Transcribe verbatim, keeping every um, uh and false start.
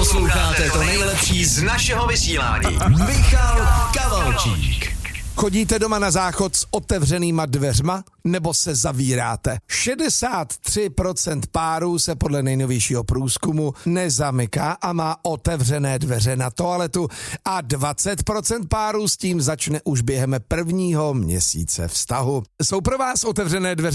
Posloucháte to nejlepší z našeho vysílání. Michal Kavalčík. Chodíte doma na záchod s otevřenýma dveřma nebo se zavíráte? šedesát tři procent párů se podle nejnovějšího průzkumu nezamyká a má otevřené dveře na toaletu a dvacet procent párů s tím začne už během prvního měsíce vztahu. Jsou pro vás otevřené dveře